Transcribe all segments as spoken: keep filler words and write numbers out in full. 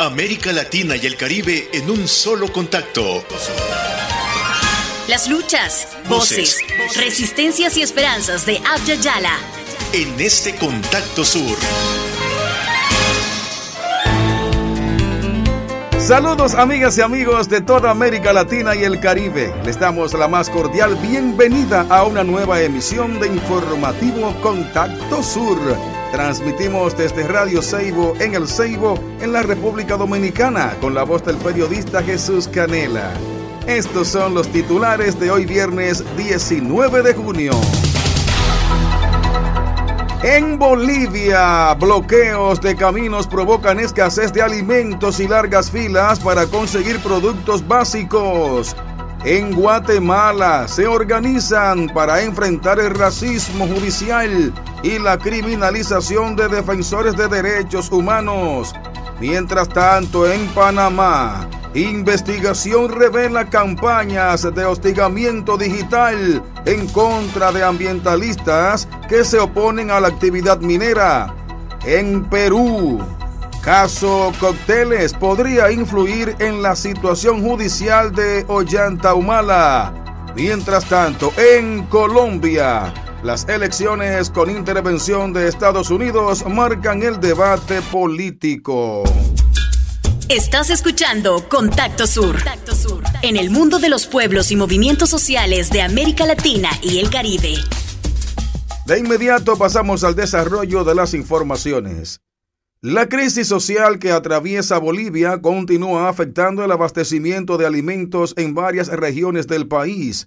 América Latina y el Caribe en un solo contacto. Las luchas, voces, voces resistencias y esperanzas de Abya Yala. En este Contacto Sur. Saludos amigas y amigos de toda América Latina y el Caribe. Les damos la más cordial bienvenida a una nueva emisión de informativo Contacto Sur. Transmitimos desde Radio Ceibo en El Ceibo, en la República Dominicana, con la voz del periodista Jesús Canela. Estos son los titulares de hoy viernes diecinueve de junio. En Bolivia, bloqueos de caminos provocan escasez de alimentos y largas filas para conseguir productos básicos. En Guatemala se organizan para enfrentar el racismo judicial y la criminalización de defensores de derechos humanos. Mientras tanto, en Panamá, investigación revela campañas de hostigamiento digital en contra de ambientalistas que se oponen a la actividad minera. En Perú, caso Cócteles podría influir en la situación judicial de Ollanta Humala. Mientras tanto, en Colombia, las elecciones con intervención de Estados Unidos marcan el debate político. Estás escuchando Contacto Sur. Contacto Sur, en el mundo de los pueblos y movimientos sociales de América Latina y el Caribe. De inmediato pasamos al desarrollo de las informaciones. La crisis social que atraviesa Bolivia continúa afectando el abastecimiento de alimentos en varias regiones del país.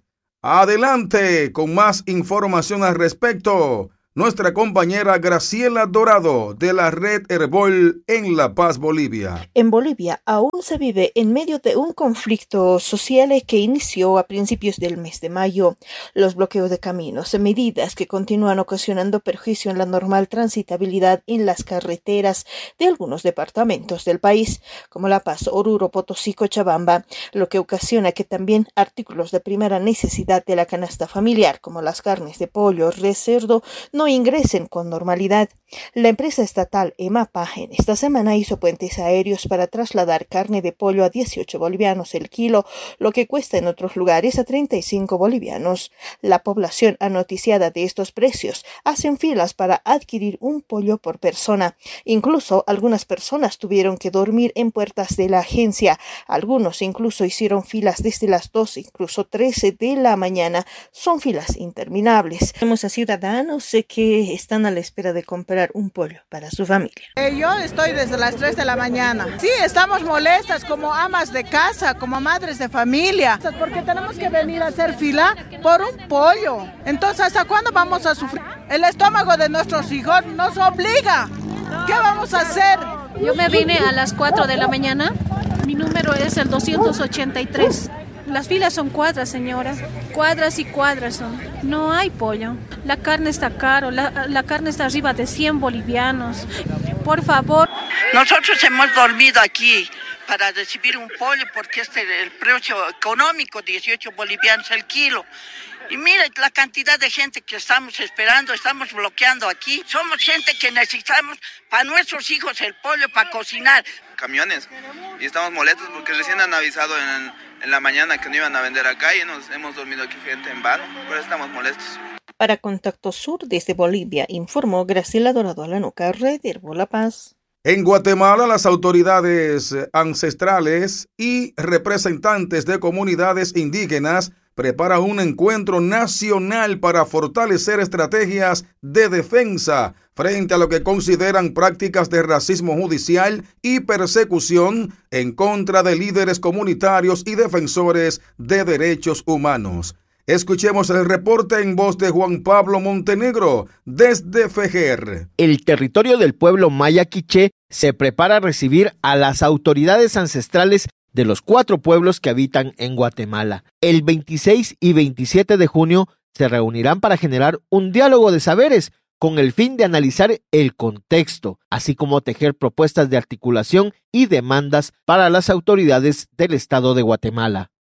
Adelante con más información al respecto. Nuestra compañera Graciela Dorado de la Red Herbol en La Paz, Bolivia. En Bolivia aún se vive en medio de un conflicto social que inició a principios del mes de mayo. Los bloqueos de caminos, medidas que continúan ocasionando perjuicio en la normal transitabilidad en las carreteras de algunos departamentos del país, como La Paz, Oruro, Potosí, Cochabamba, lo que ocasiona que también artículos de primera necesidad de la canasta familiar, como las carnes de pollo, res, cerdo, no ingresen con normalidad. La empresa estatal EMAPA en esta semana hizo puentes aéreos para trasladar carne de pollo a dieciocho bolivianos el kilo, lo que cuesta en otros lugares a treinta y cinco bolivianos. La población anoticiada de estos precios hacen filas para adquirir un pollo por persona. Incluso algunas personas tuvieron que dormir en puertas de la agencia. Algunos incluso hicieron filas desde las doce, incluso trece de la mañana. Son filas interminables. Tenemos a ciudadanos que que están a la espera de comprar un pollo para su familia. Eh, yo estoy desde las tres de la mañana. Sí, estamos molestas como amas de casa, como madres de familia, porque tenemos que venir a hacer fila por un pollo. Entonces, ¿hasta cuándo vamos a sufrir? El estómago de nuestros hijos nos obliga. ¿Qué vamos a hacer? Yo me vine a las cuatro de la mañana. Mi número es el doscientos ochenta y tres. Las filas son cuadras, señora. Cuadras y cuadras son. No hay pollo. La carne está caro. La, la carne está arriba de cien bolivianos. Por favor. Nosotros hemos dormido aquí para recibir un pollo porque este el precio económico, dieciocho bolivianos el kilo. Y mire la cantidad de gente que estamos esperando, estamos bloqueando aquí. Somos gente que necesitamos para nuestros hijos el pollo para cocinar. Camiones. Y estamos molestos porque recién han avisado en, en la mañana que no iban a vender acá y nos hemos dormido aquí gente en vano. Por eso estamos molestos. Para Contacto Sur desde Bolivia, informó Graciela Dorado Alanuca, Red Herbol La Paz. En Guatemala, las autoridades ancestrales y representantes de comunidades indígenas preparan un encuentro nacional para fortalecer estrategias de defensa frente a lo que consideran prácticas de racismo judicial y persecución en contra de líderes comunitarios y defensores de derechos humanos. Escuchemos el reporte en voz de Juan Pablo Montenegro, desde Fejer. El territorio del pueblo maya quiché se prepara a recibir a las autoridades ancestrales de los cuatro pueblos que habitan en Guatemala. El veintiséis y veintisiete de junio se reunirán para generar un diálogo de saberes con el fin de analizar el contexto, así como tejer propuestas de articulación y demandas para las autoridades del Estado de Guatemala.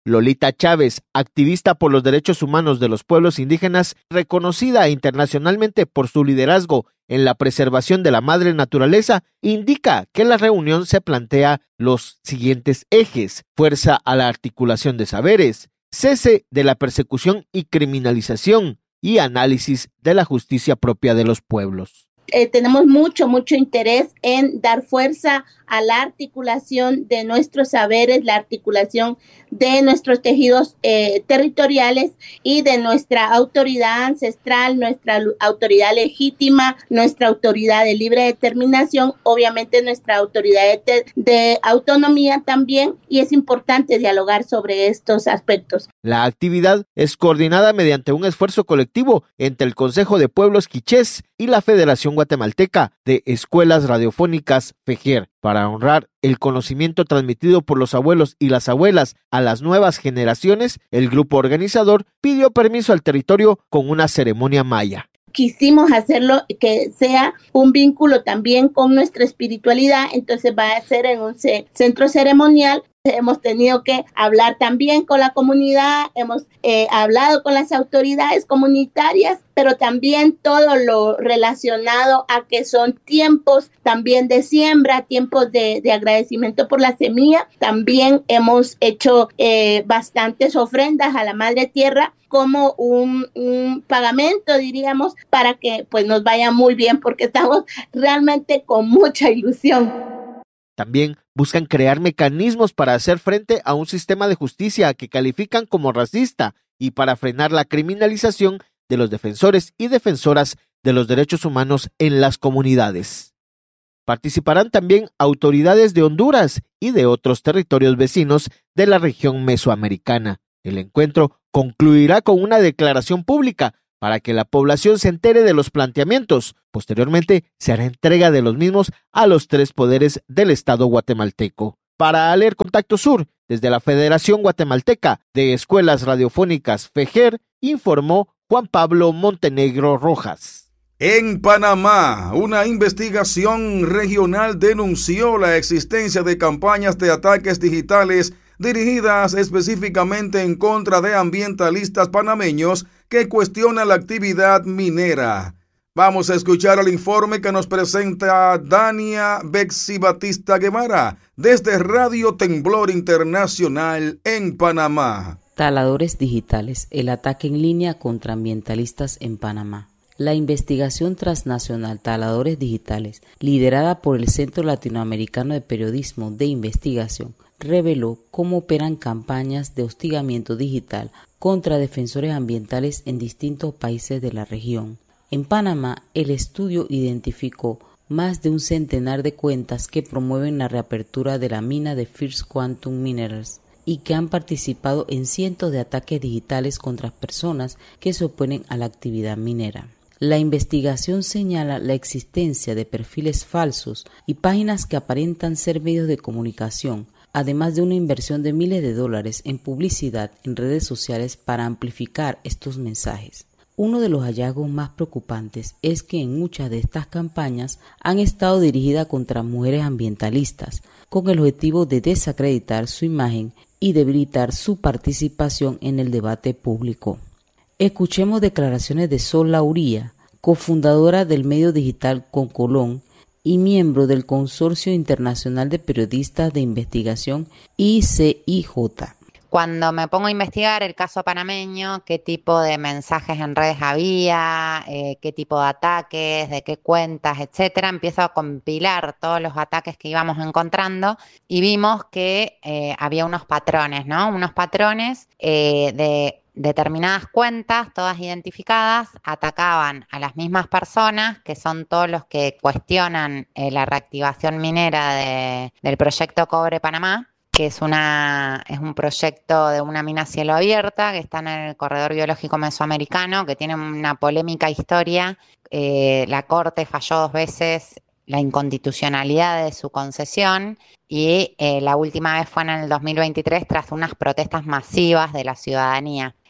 Lolita Chávez, activista por los derechos humanos de los pueblos indígenas, reconocida internacionalmente por su liderazgo en la preservación de la madre naturaleza, indica que la reunión se plantea los siguientes ejes: fuerza a la articulación de saberes, cese de la persecución y criminalización y análisis de la justicia propia de los pueblos. Eh, tenemos mucho, mucho interés en dar fuerza a la articulación de nuestros saberes, la articulación de nuestros tejidos eh, territoriales y de nuestra autoridad ancestral, nuestra autoridad legítima, nuestra autoridad de libre determinación, obviamente nuestra autoridad de, de autonomía también, y es importante dialogar sobre estos aspectos. La actividad es coordinada mediante un esfuerzo colectivo entre el Consejo de Pueblos Quichés y la Federación Guatemalteca de Escuelas Radiofónicas FEGER, para honrar el conocimiento transmitido por los abuelos y las abuelas a las nuevas generaciones. El grupo organizador pidió permiso al territorio con una ceremonia maya. Quisimos hacerlo que sea un vínculo también con nuestra espiritualidad, entonces va a ser en un centro ceremonial. Hemos tenido que hablar también con la comunidad, hemos eh, hablado con las autoridades comunitarias, pero también todo lo relacionado a que son tiempos también de siembra, tiempos de, de agradecimiento por la semilla. También hemos hecho eh, bastantes ofrendas a la Madre Tierra como un, un pagamento, diríamos, para que pues nos vaya muy bien, porque estamos realmente con mucha ilusión. También buscan crear mecanismos para hacer frente a un sistema de justicia que califican como racista y para frenar la criminalización de los defensores y defensoras de los derechos humanos en las comunidades. Participarán también autoridades de Honduras y de otros territorios vecinos de la región mesoamericana. El encuentro concluirá con una declaración pública para que la población se entere de los planteamientos. Posteriormente, se hará entrega de los mismos a los tres poderes del Estado guatemalteco. Para Aler Contacto Sur, desde la Federación Guatemalteca de Escuelas Radiofónicas FEGER, informó Juan Pablo Montenegro Rojas. En Panamá, una investigación regional denunció la existencia de campañas de ataques digitales dirigidas específicamente en contra de ambientalistas panameños que cuestionan la actividad minera. Vamos a escuchar el informe que nos presenta Dania Bexi Batista Guevara desde Radio Temblor Internacional en Panamá. Taladores digitales, el ataque en línea contra ambientalistas en Panamá. La investigación transnacional Taladores Digitales, liderada por el Centro Latinoamericano de Periodismo de Investigación, reveló cómo operan campañas de hostigamiento digital contra defensores ambientales en distintos países de la región. En Panamá, el estudio identificó más de un centenar de cuentas que promueven la reapertura de la mina de First Quantum Minerals y que han participado en cientos de ataques digitales contra personas que se oponen a la actividad minera. La investigación señala la existencia de perfiles falsos y páginas que aparentan ser medios de comunicación, además de una inversión de miles de dólares en publicidad en redes sociales para amplificar estos mensajes. Uno de los hallazgos más preocupantes es que en muchas de estas campañas han estado dirigidas contra mujeres ambientalistas, con el objetivo de desacreditar su imagen y debilitar su participación en el debate público. Escuchemos declaraciones de Sol Lauría, cofundadora del medio digital Concolón y miembro del Consorcio Internacional de Periodistas de Investigación I C I J. Cuando me pongo a investigar el caso panameño, qué tipo de mensajes en redes había, eh, qué tipo de ataques, de qué cuentas, etcétera, empiezo a compilar todos los ataques que íbamos encontrando y vimos que eh, había unos patrones, ¿no? Unos patrones eh, de determinadas cuentas, todas identificadas, atacaban a las mismas personas, que son todos los que cuestionan eh, la reactivación minera de, del proyecto Cobre Panamá, que es, una, es un proyecto de una mina a cielo abierta que está en el corredor biológico mesoamericano, que tiene una polémica historia. Eh, la Corte falló dos veces la inconstitucionalidad de su concesión y eh, la última vez fue en el dos mil veintitrés tras unas protestas masivas de la ciudadanía.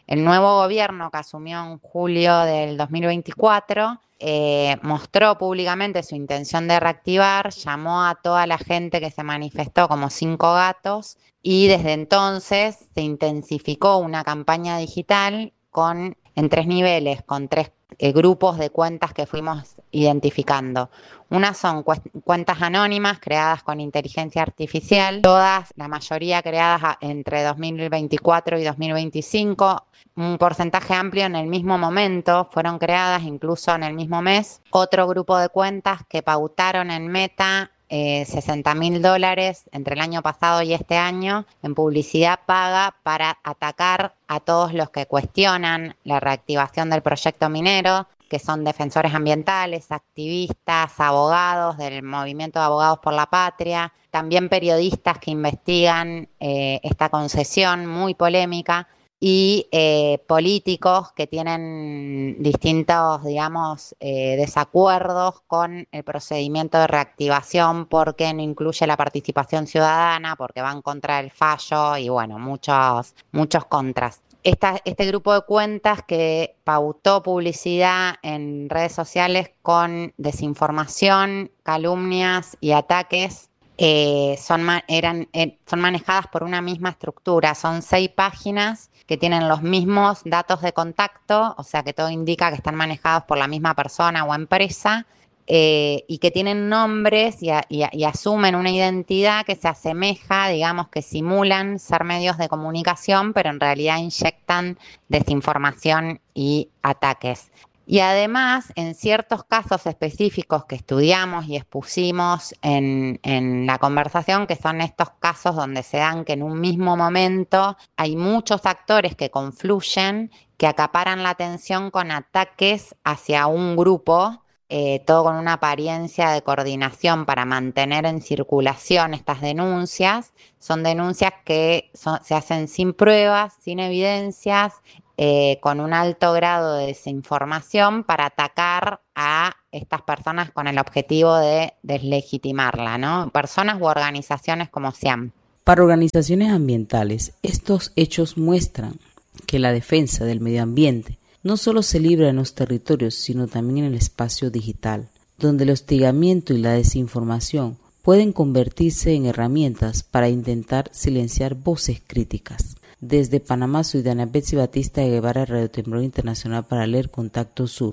El nuevo gobierno que asumió en julio del dos mil veinticuatro eh, mostró públicamente su intención de reactivar, llamó a toda la gente que se manifestó como cinco gatos y desde entonces se intensificó una campaña digital con, en tres niveles, con tres eh, grupos de cuentas que fuimos identificando. Unas son cu- cuentas anónimas creadas con inteligencia artificial, todas, la mayoría creadas a, entre dos mil veinticuatro y dos mil veinticinco, un porcentaje amplio en el mismo momento, fueron creadas incluso en el mismo mes. Otro grupo de cuentas que pautaron en Meta eh, sesenta mil dólares entre el año pasado y este año en publicidad paga para atacar a todos los que cuestionan la reactivación del proyecto minero, que son defensores ambientales, activistas, abogados del Movimiento de Abogados por la Patria, también periodistas que investigan eh, esta concesión muy polémica y eh, políticos que tienen distintos, digamos, eh, desacuerdos con el procedimiento de reactivación porque no incluye la participación ciudadana, porque va en contra del fallo y, bueno, muchos, muchos contras. Esta, este grupo de cuentas que pautó publicidad en redes sociales con desinformación, calumnias y ataques eh, son, eran, eh, son manejadas por una misma estructura. Son seis páginas que tienen los mismos datos de contacto, o sea que todo indica que están manejados por la misma persona o empresa. Eh, y que tienen nombres y, a, y, a, y asumen una identidad que se asemeja, digamos, que simulan ser medios de comunicación, pero en realidad inyectan desinformación y ataques. Y además, en ciertos casos específicos que estudiamos y expusimos en, en la conversación, que son estos casos donde se dan que en un mismo momento hay muchos actores que confluyen, que acaparan la atención con ataques hacia un grupo, Eh, todo con una apariencia de coordinación para mantener en circulación estas denuncias. Son denuncias que son, se hacen sin pruebas, sin evidencias, eh, con un alto grado de desinformación para atacar a estas personas con el objetivo de deslegitimarla, ¿no? Personas u organizaciones como SIAM. Para organizaciones ambientales, estos hechos muestran que la defensa del medio ambiente no solo se libra en los territorios, sino también en el espacio digital, donde el hostigamiento y la desinformación pueden convertirse en herramientas para intentar silenciar voces críticas. Desde Panamá, soy Diana Betsy Batista de Guevara, Radio Temblor Internacional, para leer Contacto Sur.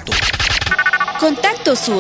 Contacto Sur.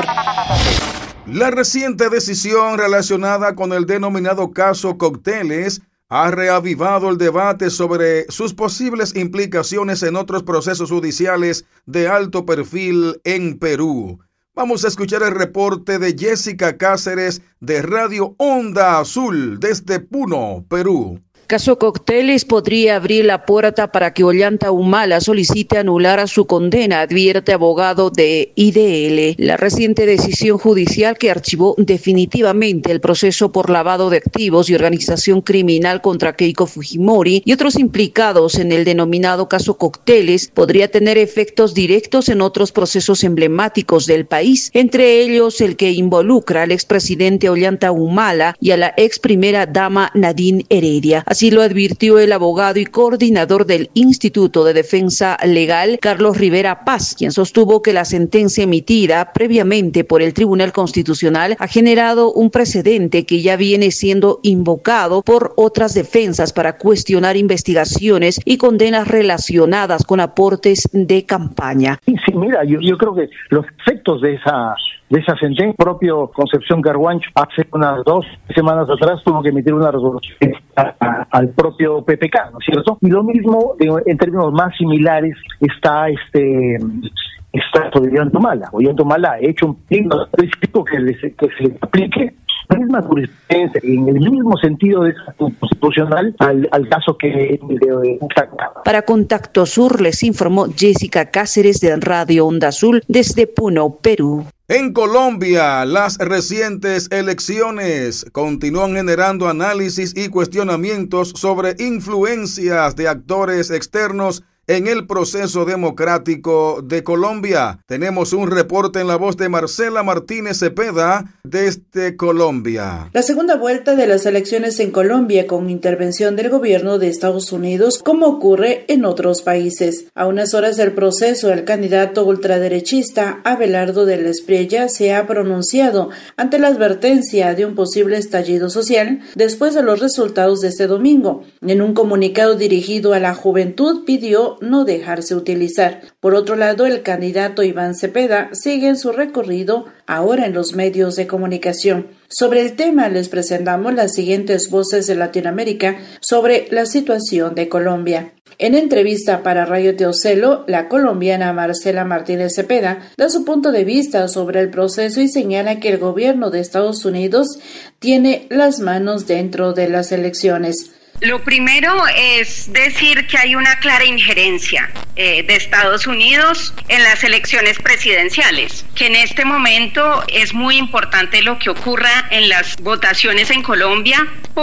La reciente decisión relacionada con el denominado caso Cócteles ha reavivado el debate sobre sus posibles implicaciones en otros procesos judiciales de alto perfil en Perú. Vamos a escuchar el reporte de Jessica Cáceres de Radio Onda Azul desde Puno, Perú. Caso Cócteles podría abrir la puerta para que Ollanta Humala solicite anular su condena, advierte abogado de I D L. La reciente decisión judicial que archivó definitivamente el proceso por lavado de activos y organización criminal contra Keiko Fujimori y otros implicados en el denominado caso Cócteles podría tener efectos directos en otros procesos emblemáticos del país, entre ellos el que involucra al expresidente Ollanta Humala y a la ex primera dama Nadine Heredia. Así lo advirtió el abogado y coordinador del Instituto de Defensa Legal, Carlos Rivera Paz, quien sostuvo que la sentencia emitida previamente por el Tribunal Constitucional ha generado un precedente que ya viene siendo invocado por otras defensas para cuestionar investigaciones y condenas relacionadas con aportes de campaña. Sí, sí, mira, yo, yo creo que los efectos de esa de esa sentencia, propio Concepción Carhuancho hace unas dos semanas atrás tuvo que emitir una resolución a, a, al propio P P K, ¿no es cierto? Y lo mismo, de, en términos más similares, está este está Ollanta Humala. Ollanta Humala ha hecho un pleno específico que, les, que se le aplique la misma jurisprudencia, en el mismo sentido de constitucional al, al caso que de, Para Contacto Sur les informó Jessica Cáceres de Radio Onda Azul desde Puno, Perú. En Colombia, las recientes elecciones continúan generando análisis y cuestionamientos sobre influencias de actores externos en el proceso democrático de Colombia. Tenemos un reporte en la voz de Marcela Martínez Cepeda desde Colombia. La segunda vuelta de las elecciones en Colombia con intervención del gobierno de Estados Unidos, como ocurre en otros países. A unas horas del proceso, el candidato ultraderechista Abelardo de la Espriella se ha pronunciado ante la advertencia de un posible estallido social después de los resultados de este domingo. En un comunicado dirigido a la juventud pidió no dejarse utilizar. Por otro lado, el candidato Iván Cepeda sigue en su recorrido ahora en los medios de comunicación. Sobre el tema les presentamos las siguientes voces de Latinoamérica sobre la situación de Colombia. En entrevista para Radio Teocelo, la colombiana Marcela Martínez Cepeda da su punto de vista sobre el proceso y señala que el gobierno de Estados Unidos tiene las manos dentro de las elecciones. Lo primero es decir que hay una clara injerencia eh, de Estados Unidos en las elecciones presidenciales, que en este momento es muy importante lo que ocurra en las votaciones en Colombia,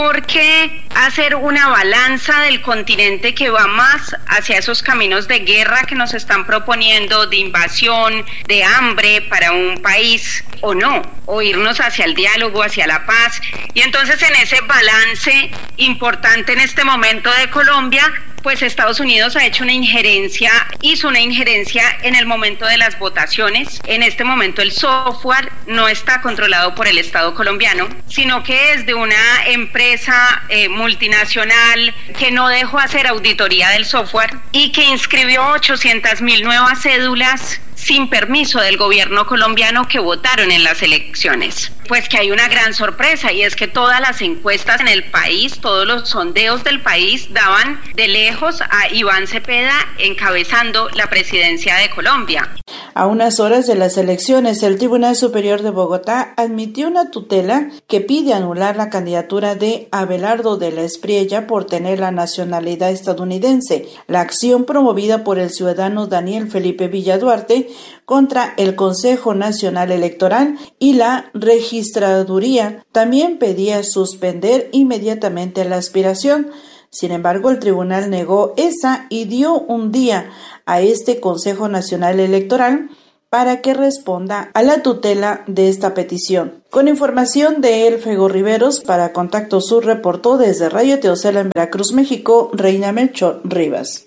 porque hacer una balanza del continente que va más hacia esos caminos de guerra que nos están proponiendo, de invasión, de hambre para un país o no, o irnos hacia el diálogo, hacia la paz. Y entonces en ese balance importante en este momento de Colombia, pues Estados Unidos ha hecho una injerencia, hizo una injerencia en el momento de las votaciones. En este momento el software no está controlado por el Estado colombiano, sino que es de una empresa eh, multinacional que no dejó hacer auditoría del software y que inscribió ochocientas mil nuevas cédulas sin permiso del gobierno colombiano que votaron en las elecciones. Pues que hay una gran sorpresa, y es que todas las encuestas en el país, todos los sondeos del país daban de lejos a Iván Cepeda encabezando la presidencia de Colombia. A unas horas de las elecciones, el Tribunal Superior de Bogotá admitió una tutela que pide anular la candidatura de Abelardo de la Espriella por tener la nacionalidad estadounidense. La acción promovida por el ciudadano Daniel Felipe Villaduarte contra el Consejo Nacional Electoral y la Registraduría también pedía suspender inmediatamente la aspiración. Sin embargo, el tribunal negó esa y dio un día a este Consejo Nacional Electoral para que responda a la tutela de esta petición. Con información de Elfego Riveros, para Contacto Sur reportó desde Radio Teocelo en Veracruz, México, Reina Melchor Rivas.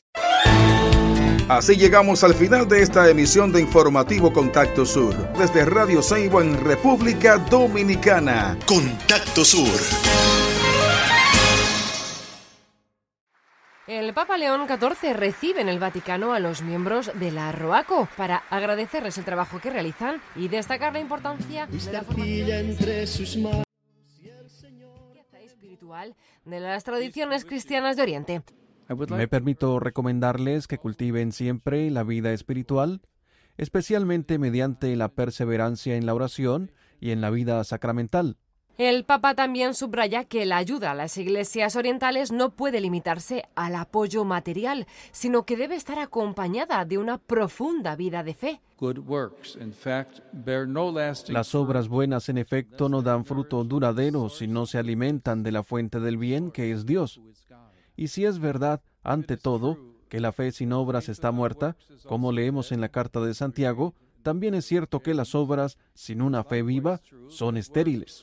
Así llegamos al final de esta emisión de Informativo Contacto Sur, desde Radio Ceibo en República Dominicana. Contacto Sur. El Papa León catorce recibe en el Vaticano a los miembros de la ROACO para agradecerles el trabajo que realizan y destacar la importancia de la formación espiritual de las tradiciones cristianas de Oriente. Me permito recomendarles que cultiven siempre la vida espiritual, especialmente mediante la perseverancia en la oración y en la vida sacramental. El Papa también subraya que la ayuda a las iglesias orientales no puede limitarse al apoyo material, sino que debe estar acompañada de una profunda vida de fe. Las obras buenas, en efecto, no dan fruto duradero si no se alimentan de la fuente del bien, que es Dios. Y si es verdad, ante todo, que la fe sin obras está muerta, como leemos en la carta de Santiago, también es cierto que las obras sin una fe viva son estériles.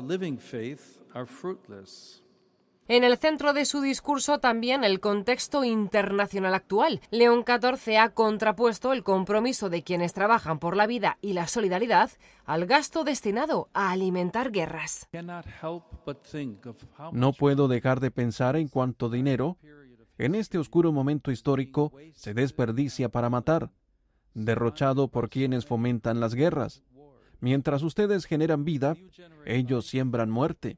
En el centro de su discurso también el contexto internacional actual. León catorce ha contrapuesto el compromiso de quienes trabajan por la vida y la solidaridad al gasto destinado a alimentar guerras. No puedo dejar de pensar en cuánto dinero, en este oscuro momento histórico, se desperdicia para matar, derrochado por quienes fomentan las guerras. Mientras ustedes generan vida, ellos siembran muerte.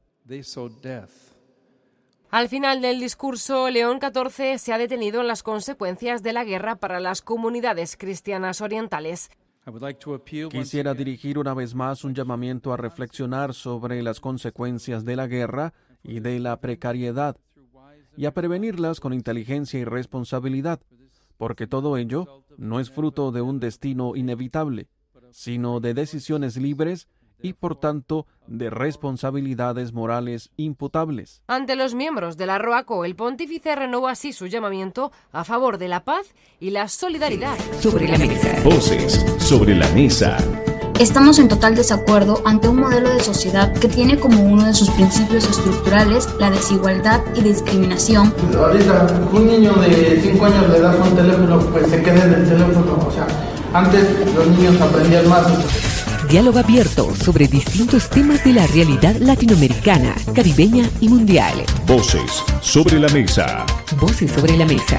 Al final del discurso, León catorce se ha detenido en las consecuencias de la guerra para las comunidades cristianas orientales. Quisiera dirigir una vez más un llamamiento a reflexionar sobre las consecuencias de la guerra y de la precariedad, y a prevenirlas con inteligencia y responsabilidad, porque todo ello no es fruto de un destino inevitable, sino de decisiones libres y por tanto de responsabilidades morales imputables. Ante los miembros de la ROACO, el pontífice renovó así su llamamiento a favor de la paz y la solidaridad. Sobre la mesa. Voces sobre la mesa. Estamos en total desacuerdo ante un modelo de sociedad que tiene como uno de sus principios estructurales la desigualdad y discriminación. Ahorita un niño de cinco años le das un teléfono, pues se queda en el teléfono. O sea, antes los niños aprendían más. Diálogo abierto sobre distintos temas de la realidad latinoamericana, caribeña y mundial. Voces sobre la mesa. Voces sobre la mesa.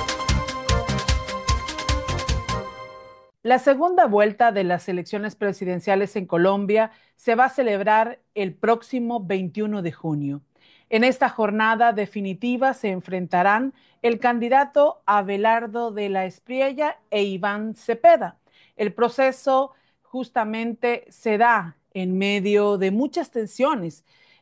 La segunda vuelta de las elecciones presidenciales en Colombia se va a celebrar el próximo veintiuno de junio. En esta jornada definitiva se enfrentarán el candidato Abelardo de la Espriella e Iván Cepeda. El proceso justamente se da en medio de muchas tensiones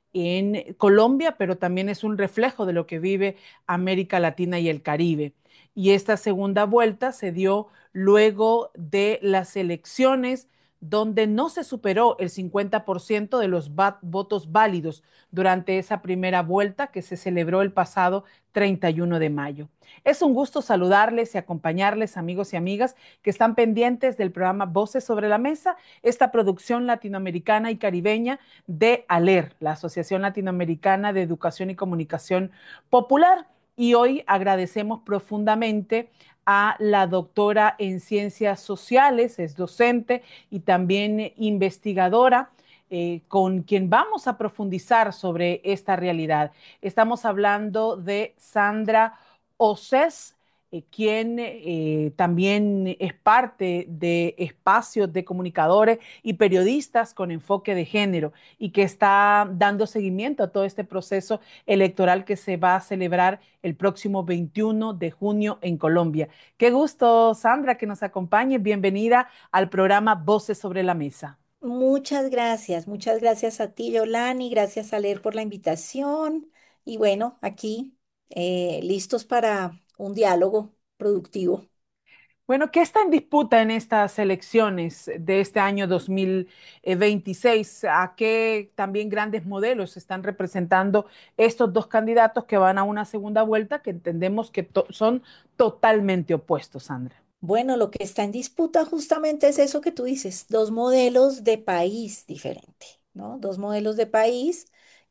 en Colombia, pero también es un reflejo de lo que vive América Latina y el Caribe. Y esta segunda vuelta se dio luego de las elecciones donde no se superó el cincuenta por ciento de los votos válidos durante esa primera vuelta que se celebró el pasado treinta y uno de mayo. Es un gusto saludarles y acompañarles, amigos y amigas que están pendientes del programa Voces sobre la Mesa, esta producción latinoamericana y caribeña de ALER, la Asociación Latinoamericana de Educación y Comunicación Popular. Y hoy agradecemos profundamente a la doctora en Ciencias Sociales, es docente y también investigadora, eh, con quien vamos a profundizar sobre esta realidad. Estamos hablando de Sandra Oces, eh, quien eh, también es parte de espacios de comunicadores y periodistas con enfoque de género y que está dando seguimiento a todo este proceso electoral que se va a celebrar el próximo veintiuno de junio en Colombia. Qué gusto, Sandra, que nos acompañe. Bienvenida al programa Voces sobre la Mesa. Muchas gracias, muchas gracias a ti, Yolani, gracias a Leer por la invitación y bueno, aquí eh, listos para un diálogo productivo. Bueno, ¿qué está en disputa en estas elecciones de este año dos mil veintiséis? ¿A qué también grandes modelos están representando estos dos candidatos que van a una segunda vuelta que entendemos que to- son totalmente opuestos, Sandra? Bueno, lo que está en disputa justamente es eso que tú dices, dos modelos de país diferente, ¿no? Dos modelos de país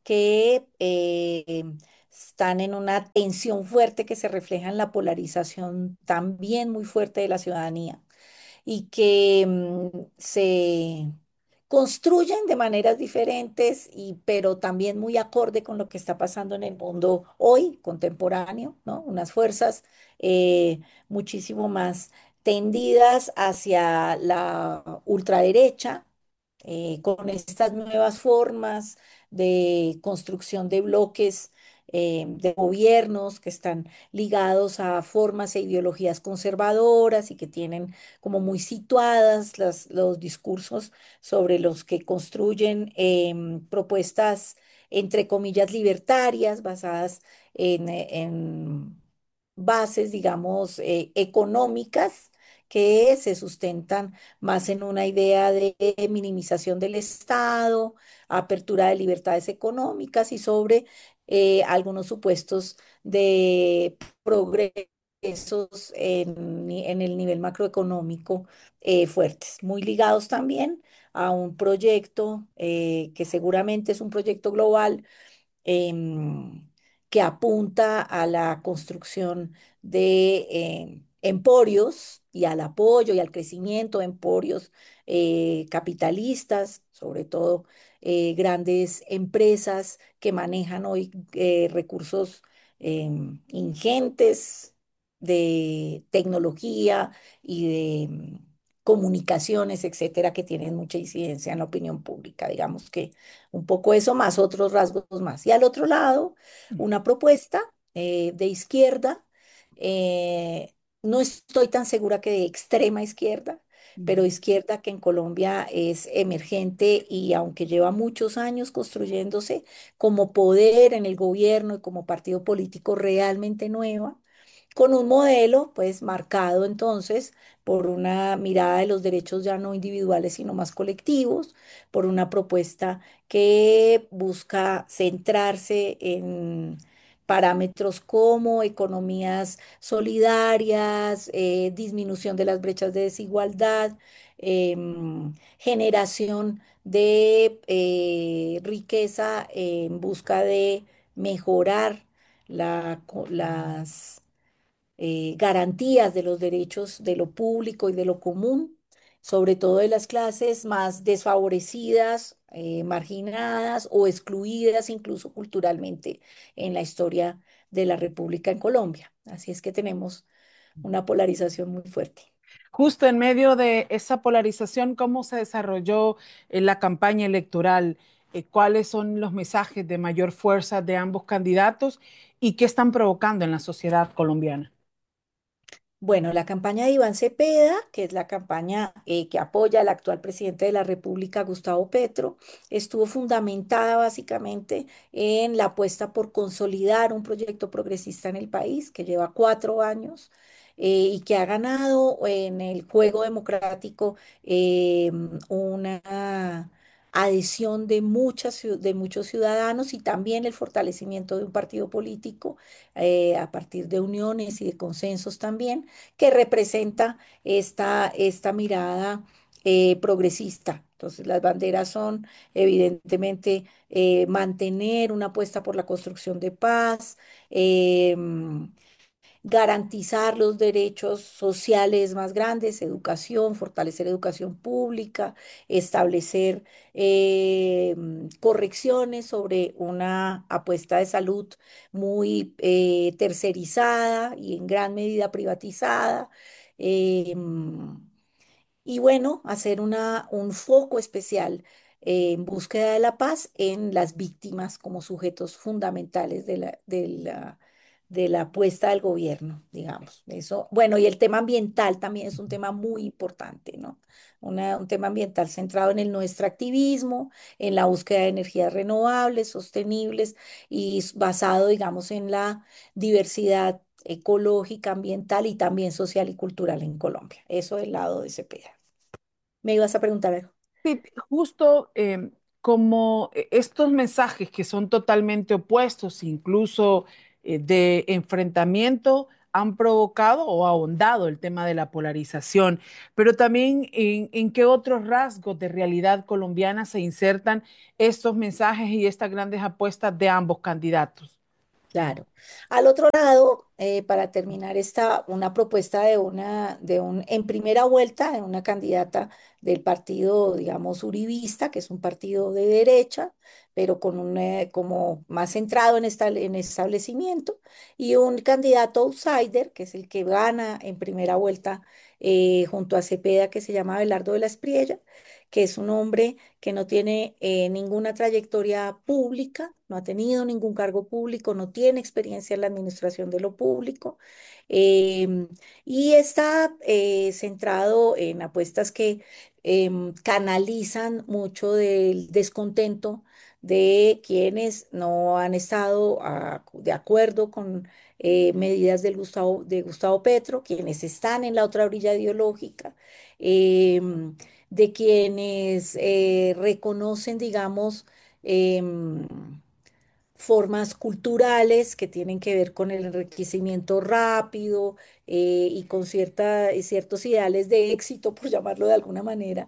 que eh, están en una tensión fuerte que se refleja en la polarización también muy fuerte de la ciudadanía y que mm, se construyen de maneras diferentes, y, pero también muy acorde con lo que está pasando en el mundo hoy, contemporáneo, ¿no? Unas fuerzas eh, muchísimo más tendidas hacia la ultraderecha, eh, con estas nuevas formas de construcción de bloques eh, de gobiernos que están ligados a formas e ideologías conservadoras y que tienen como muy situadas las- los discursos sobre los que construyen em, propuestas, entre comillas, libertarias, basadas en, eh, en bases, digamos, eh, económicas que se sustentan más en una idea de minimización del Estado, apertura de libertades económicas y sobre eh, algunos supuestos de progresos en, ni- en el nivel macroeconómico eh, fuertes, muy ligados también a un proyecto eh, que seguramente es un proyecto global, em, que apunta a la construcción de em, emporios y al apoyo y al crecimiento de emporios eh, capitalistas, sobre todo eh, grandes empresas que manejan hoy eh, recursos em, ingentes de tecnología y de em, comunicaciones, etcétera, que tienen mucha incidencia en la opinión pública. Digamos que un poco eso más otros rasgos más. Y al otro lado, una propuesta eh, de izquierda. eh, no estoy tan segura que de extrema izquierda, pero izquierda que en Colombia es emergente y aunque lleva muchos años construyéndose como poder en el gobierno y como partido político realmente nueva, con un modelo pues marcado entonces por una mirada de los derechos ya no individuales sino más colectivos, por una propuesta que busca centrarse en parámetros como economías solidarias, eh, disminución de las brechas de desigualdad, em, generación de eh, riqueza en busca de mejorar la co- las eh, garantías de los derechos de lo público y de lo común, sobre todo de las clases más desfavorecidas, eh, marginadas o excluidas incluso culturalmente en la historia de la República en Colombia. Así es que tenemos una polarización muy fuerte. Justo en medio de esa polarización, ¿cómo se desarrolló eh, la campaña electoral? Eh, ¿cuáles son los mensajes de mayor fuerza de ambos candidatos y qué están provocando en la sociedad colombiana? Bueno, la campaña de Iván Cepeda, que es la campaña eh, que apoya al actual presidente de la República, Gustavo Petro, estuvo fundamentada básicamente en la apuesta por consolidar un proyecto progresista en el país que lleva cuatro años eh, y que ha ganado en el juego democrático eh, una adhesión de muchas, ciu- de muchos ciudadanos y también el fortalecimiento de un partido político eh, a partir de uniones y de consensos también que representa esta, esta mirada eh, progresista. Entonces, las banderas son evidentemente eh, mantener una apuesta por la construcción de paz, em, garantizar los derechos sociales más grandes, educación, fortalecer educación pública, establecer eh, mm, correcciones sobre una apuesta de salud muy eh, tercerizada y en gran medida privatizada. eh, mm, y bueno, hacer una, un foco especial eh, en búsqueda de la paz en las víctimas como sujetos fundamentales de la, de la, de la apuesta del gobierno, digamos. Eso, bueno, y el tema ambiental también es un tema muy importante, ¿no? Una- un tema ambiental centrado en el no extractivismo, en la búsqueda de energías renovables, sostenibles y s- basado, digamos, en la diversidad ecológica, ambiental y también social y cultural en Colombia. Eso del lado de Cepeda. ¿Me ibas a preguntar algo? Sí, justo eh, como eh, estos mensajes que son totalmente opuestos, incluso eh, de enfrentamiento, han provocado o ahondado el tema de la polarización, pero también en, en qué otros rasgos de realidad colombiana se insertan estos mensajes y estas grandes apuestas de ambos candidatos. Claro. Al otro lado, eh, para terminar esta, una propuesta de una, de un, en primera vuelta, de una candidata del partido, digamos, uribista, que es un partido de derecha, pero con un, eh, como más centrado en, esta, en establecimiento, y un candidato outsider, que es el que gana en primera vuelta eh, junto a Cepeda, que se llama Abelardo de la Espriella, que es un hombre que no tiene eh, ninguna trayectoria pública, no ha tenido ningún cargo público, no tiene experiencia en la administración de lo público em, y está eh, centrado en apuestas que em, canalizan mucho del descontento de quienes no han estado a- de acuerdo con eh, medidas del Gustavo, de Gustavo Petro, quienes están en la otra orilla ideológica. em, de quienes eh, reconocen, digamos, em, formas culturales que tienen que ver con el enriquecimiento rápido eh, y con cierta, ciertos ideales de éxito, por llamarlo de alguna manera,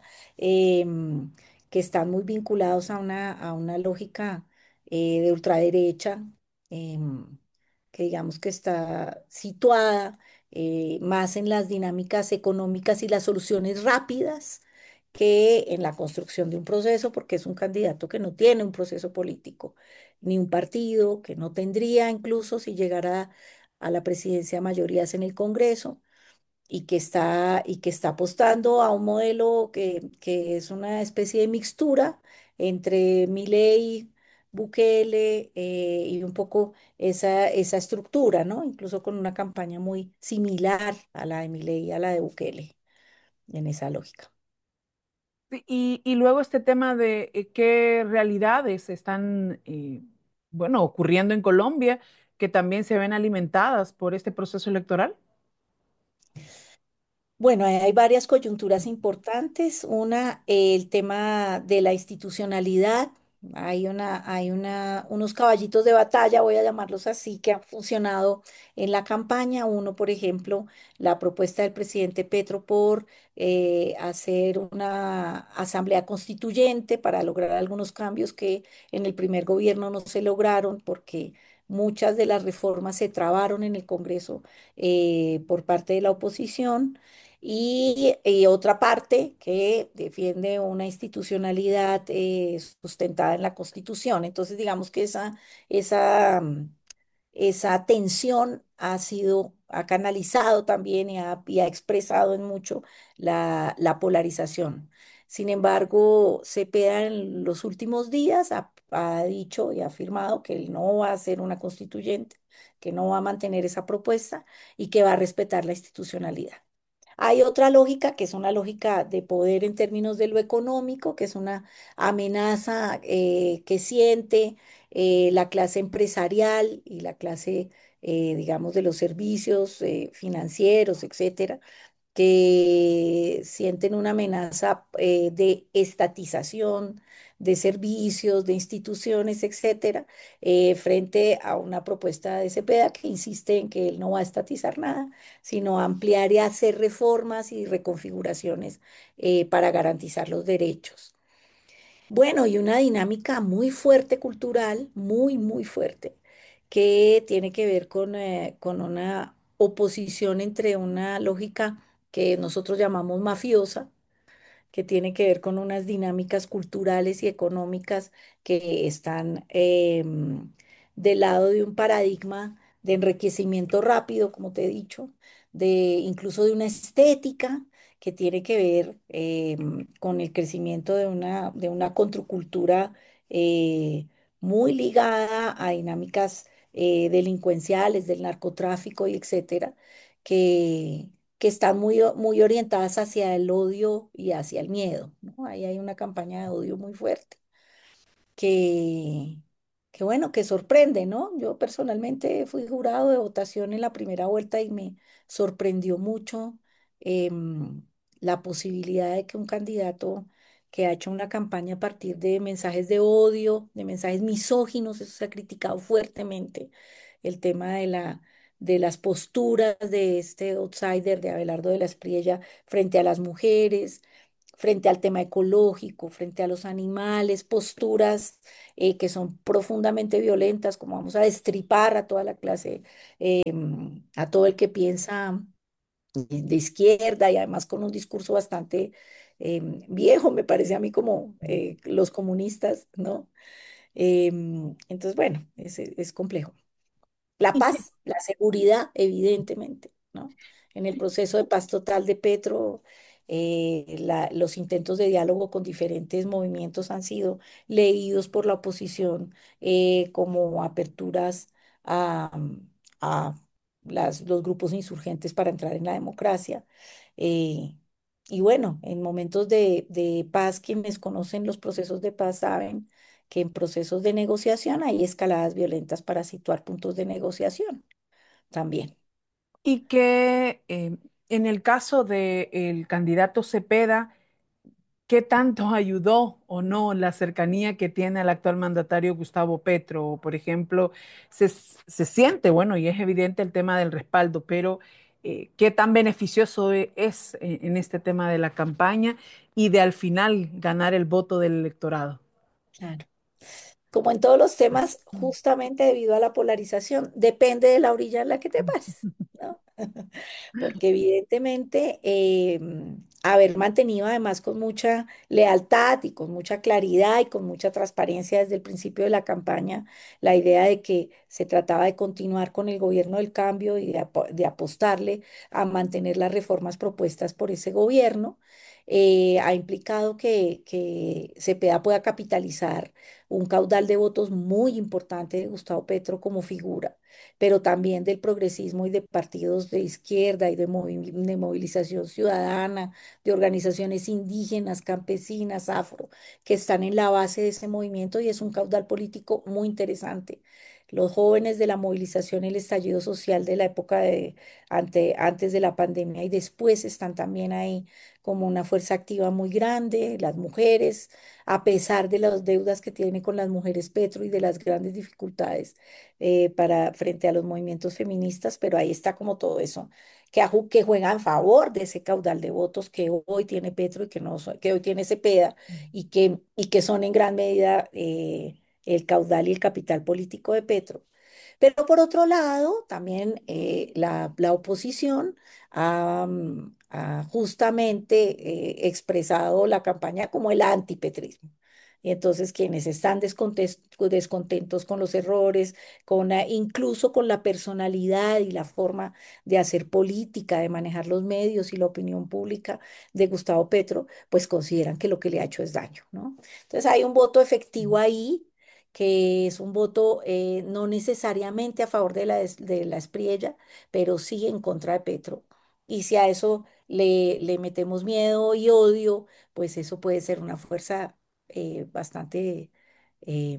em, que están muy vinculados a una, a una lógica eh, de ultraderecha, em, que digamos que está situada eh, más en las dinámicas económicas y las soluciones rápidas que en la construcción de un proceso, porque es un candidato que no tiene un proceso político ni un partido, que no tendría incluso si llegara a la presidencia mayorías en el Congreso y que está, y que está apostando a un modelo que, que es una especie de mixtura entre Milei, Bukele eh, y un poco esa, esa estructura, ¿no? Incluso con una campaña muy similar a la de Milei y a la de Bukele en esa lógica. Sí, Y, y luego este tema de eh, qué realidades están, eh, bueno, ocurriendo en Colombia que también se ven alimentadas por este proceso electoral? Bueno, hay hay varias coyunturas importantes. Una, eh, el tema de la institucionalidad. Hay una, hay una, unos caballitos de batalla, voy a llamarlos así, que han funcionado en la campaña. Uno, por ejemplo, la propuesta del presidente Petro por eh, hacer una asamblea constituyente para lograr algunos cambios que en el primer gobierno no se lograron porque muchas de las reformas se trabaron en el Congreso eh, por parte de la oposición y, y otra parte que defiende una institucionalidad eh, sustentada en la Constitución. Entonces, digamos que esa, esa, mm, esa tensión ha sido, ha canalizado también y ha, y ha expresado en mucho la, la polarización. Sin embargo, Cepeda en los últimos días ha, ha dicho y ha afirmado que él no va a hacer una constituyente, que no va a mantener esa propuesta y que va a respetar la institucionalidad. Hay otra lógica que es una lógica de poder en términos de lo económico, que es una amenaza eh, que siente eh, la clase empresarial y la clase, eh, digamos, de los servicios eh, financieros, etcétera, que sienten una amenaza eh, de estatización de servicios, de instituciones, etcétera, eh, frente a una propuesta de Cepeda que insiste en que él no va a estatizar nada, sino ampliar y hacer reformas y reconfiguraciones eh, para garantizar los derechos. Bueno, y una dinámica muy fuerte cultural, muy, muy fuerte, que tiene que ver con, eh, con una oposición entre una lógica que nosotros llamamos mafiosa, que tiene que ver con unas dinámicas culturales y económicas que están em, del lado de un paradigma de enriquecimiento rápido, como te he dicho, de incluso de una estética que tiene que ver em, con el crecimiento de una, de una contracultura eh, muy ligada a dinámicas eh, delincuenciales, del narcotráfico y etcétera, que, que están muy, o- muy orientadas hacia el odio y hacia el miedo, ¿no? Ahí hay una campaña de odio muy fuerte que, que bueno, que sorprende, ¿no? Yo personalmente fui jurado de votación en la primera vuelta y me sorprendió mucho em, la posibilidad de que un candidato que ha hecho una campaña a partir de mensajes de odio, de mensajes misóginos, eso se ha criticado fuertemente, el tema de la, de las posturas de este outsider, de Abelardo de la Espriella, frente a las mujeres, frente al tema ecológico, frente a los animales, posturas eh, que son profundamente violentas, como vamos a destripar a toda la clase, em, a todo el que piensa de izquierda y además con un discurso bastante em, viejo, me parece a mí como eh, los comunistas, ¿no? Em, entonces, bueno, es, es complejo. La Y que- paz, la seguridad, evidentemente, ¿no? En el proceso de paz total de Petro, eh, la- los intentos de diálogo con diferentes movimientos han sido leídos por la oposición eh, como aperturas a, a las- los grupos insurgentes para entrar en la democracia. Eh, y bueno, en momentos de, de paz, quienes conocen los procesos de paz saben que en procesos de negociación hay escaladas violentas para situar puntos de negociación también. y que eh, en el caso del candidato Cepeda, ¿qué tanto ayudó o no la cercanía que tiene al actual mandatario Gustavo Petro? Por ejemplo, se, se siente, bueno, y es evidente el tema del respaldo, pero eh, ¿qué tan beneficioso e- es eh, en este tema de la campaña y de al final ganar el voto del electorado? Claro. Como en todos los temas, justamente debido a la polarización, depende de la orilla en la que te pares, ¿no? Porque evidentemente eh, haber mantenido además con mucha lealtad y con mucha claridad y con mucha transparencia desde el principio de la campaña, la idea de que se trataba de continuar con el gobierno del cambio y de, apo- de apostarle a mantener las reformas propuestas por ese gobierno, eh, ha implicado que, que Cepeda pueda capitalizar un caudal de votos muy importante de Gustavo Petro como figura, pero también del progresismo y de partidos de izquierda y de, movi- de movilización ciudadana, de organizaciones indígenas, campesinas, afro, que están en la base de ese movimiento y es un caudal político muy interesante. los jóvenes de la movilización y el estallido social de la época de ante, antes de la pandemia y después están también ahí como una fuerza activa muy grande, las mujeres, a pesar de las deudas que tiene con las mujeres Petro y de las grandes dificultades eh, para frente a los movimientos feministas, pero ahí está como todo eso que, aju- que juega en favor de ese caudal de votos que hoy tiene Petro y que, no, so- que hoy tiene Cepeda y que, y que son en gran medida eh, el caudal y el capital político de Petro. Pero por otro lado, también eh, la, la oposición ha, mm, ha justamente eh, expresado la campaña como el antipetrismo. Y entonces quienes están descontes- descontentos con los errores, con, la- incluso con la personalidad y la forma de hacer política, de manejar los medios y la opinión pública de Gustavo Petro, pues consideran que lo que le ha hecho es daño, ¿no? Entonces hay un voto efectivo ahí que es un voto eh, no necesariamente a favor de la, es- de la Espriella, pero sí en contra de Petro. Y si a eso le, le metemos miedo y odio, pues eso puede ser una fuerza eh, bastante eh,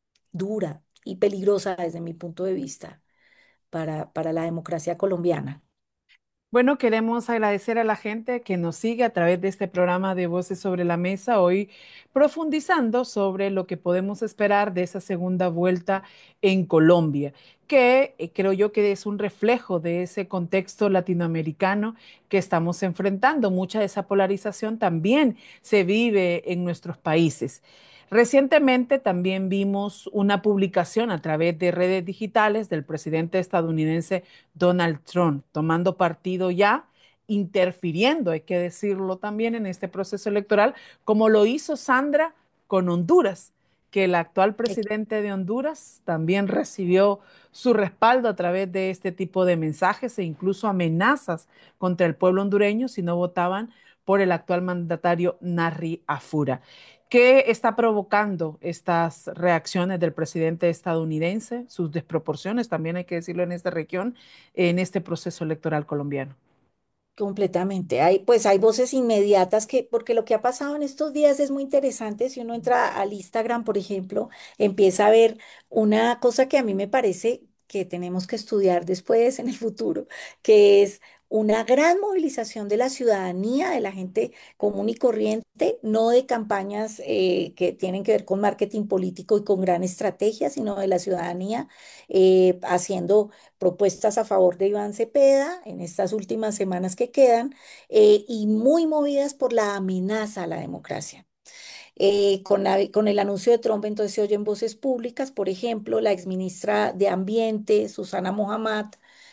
dura y peligrosa desde mi punto de vista para, para la democracia colombiana. Bueno, queremos agradecer a la gente que nos sigue a través de este programa de Voces sobre la Mesa, hoy profundizando sobre lo que podemos esperar de esa segunda vuelta en Colombia, que eh, creo yo que es un reflejo de ese contexto latinoamericano que estamos enfrentando. Mucha de esa polarización también se vive en nuestros países. Recientemente también vimos una publicación a través de redes digitales del presidente estadounidense Donald Trump, tomando partido ya, interfiriendo, hay que decirlo también, en este proceso electoral, como lo hizo Sandra con Honduras, que el actual presidente de Honduras también recibió su respaldo a través de este tipo de mensajes e incluso amenazas contra el pueblo hondureño si no votaban por el actual mandatario Narri Afura. ¿Qué está provocando estas reacciones del presidente estadounidense, sus desproporciones, también hay que decirlo en esta región, en este proceso electoral colombiano? Completamente. Hay, pues hay voces inmediatas que, porque lo que ha pasado en estos días es muy interesante. Si uno entra al Instagram, por ejemplo, empieza a ver una cosa que a mí me parece que tenemos que estudiar después en el futuro, que es una gran movilización de la ciudadanía, de la gente común y corriente, no de campañas eh, que tienen que ver con marketing político y con gran estrategia, sino de la ciudadanía eh, haciendo propuestas a favor de Iván Cepeda en estas últimas semanas que quedan eh, y muy movidas por la amenaza a la democracia. Eh, con, la- con el anuncio de Trump, entonces se oyen voces públicas, por ejemplo, la exministra de Ambiente, Susana Mohammad,